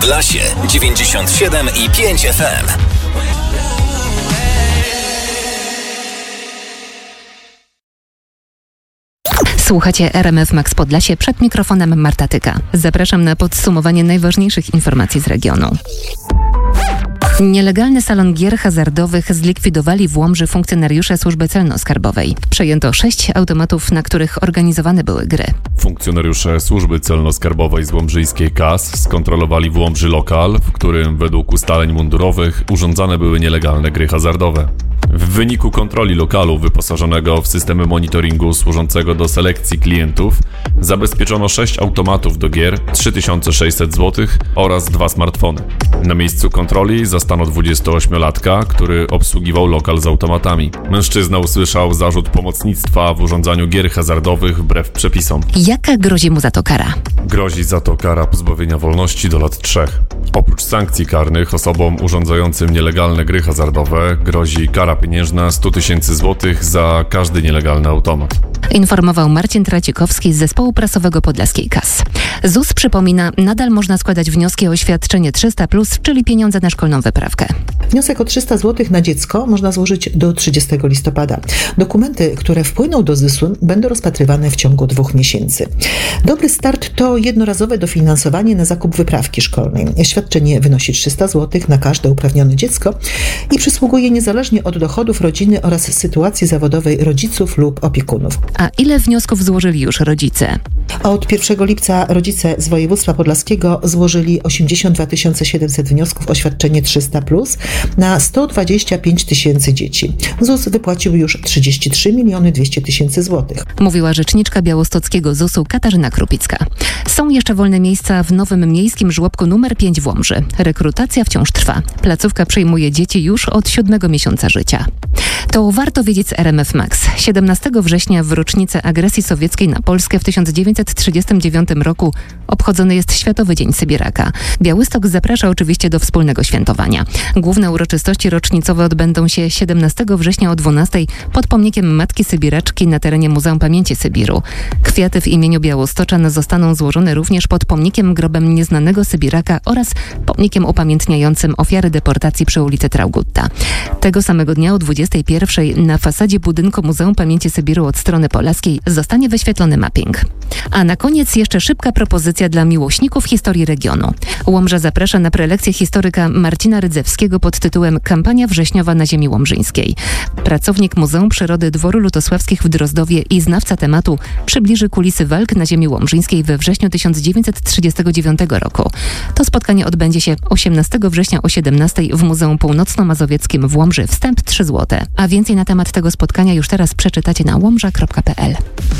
W Lasie 97,5 FM. Słuchacie RMF Max Podlasie, przed mikrofonem Marta Tyka. Zapraszam na podsumowanie najważniejszych informacji z regionu. Nielegalny salon gier hazardowych zlikwidowali w Łomży funkcjonariusze służby celno-skarbowej. Przejęto 6 automatów, na których organizowane były gry. Funkcjonariusze służby celno-skarbowej z łomżyjskiej KAS skontrolowali w Łomży lokal, w którym według ustaleń mundurowych urządzane były nielegalne gry hazardowe. W wyniku kontroli lokalu wyposażonego w systemy monitoringu służącego do selekcji klientów zabezpieczono 6 automatów do gier, 3600 zł oraz 2 smartfony. Na miejscu kontroli zastano 28-latka, który obsługiwał lokal z automatami. Mężczyzna usłyszał zarzut pomocnictwa w urządzaniu gier hazardowych wbrew przepisom. Jaka grozi mu za to kara? Grozi za to kara pozbawienia wolności do lat 3. Oprócz sankcji karnych osobom urządzającym nielegalne gry hazardowe grozi kara pieniężna 100 000 złotych za każdy nielegalny automat. Informował Marcin Tracikowski z Zespołu Prasowego Podlaskiej KAS. ZUS przypomina, nadal można składać wnioski o świadczenie 300+, czyli pieniądze na szkolną wyprawkę. Wniosek o 300 zł na dziecko można złożyć do 30 listopada. Dokumenty, które wpłyną do ZUS-u, będą rozpatrywane w ciągu 2 miesięcy. Dobry start to jednorazowe dofinansowanie na zakup wyprawki szkolnej. Świadczenie wynosi 300 zł na każde uprawnione dziecko i przysługuje niezależnie od dochodów rodziny oraz sytuacji zawodowej rodziców lub opiekunów. A ile wniosków złożyli już rodzice? Od 1 lipca rodzice z województwa podlaskiego złożyli 82 700 wniosków o świadczenie 300+ na 125 000 dzieci. ZUS wypłacił już 33 200 000 złotych. Mówiła rzeczniczka białostockiego ZUS-u Katarzyna Krupicka. Są jeszcze wolne miejsca w nowym miejskim żłobku nr 5 w Łomży. Rekrutacja wciąż trwa. Placówka przyjmuje dzieci już od 7 miesiąca życia. To warto wiedzieć z RMF Max. 17 września w rocznicę agresji sowieckiej na Polskę w 1939 roku obchodzony jest Światowy Dzień Sybiraka. Białystok zaprasza oczywiście do wspólnego świętowania. Główne uroczystości rocznicowe odbędą się 17 września o 12 pod pomnikiem Matki Sybiraczki na terenie Muzeum Pamięci Sybiru. Kwiaty w imieniu białostoczan zostaną złożone również pod pomnikiem grobem nieznanego Sybiraka oraz pomnikiem upamiętniającym ofiary deportacji przy ulicy Traugutta. Tego samego dnia o 21 na fasadzie budynku Muzeum Pamięci Sybiru od strony Polaskiej zostanie wyświetlony mapping. A na koniec jeszcze szybka propozycja dla miłośników historii regionu. Łomża zaprasza na prelekcję historyka Marcina Rydzewskiego pod tytułem Kampania wrześniowa na ziemi łomżyńskiej. Pracownik Muzeum Przyrody Dworu Lutosławskich w Drozdowie i znawca tematu przybliży kulisy walk na ziemi łomżyńskiej we wrześniu 1939 roku. To spotkanie odbędzie się 18 września o 17 w Muzeum Północno-Mazowieckim w Łomży. Wstęp 3 zł. A więcej na temat tego spotkania już teraz przeczytacie na łomża.pl.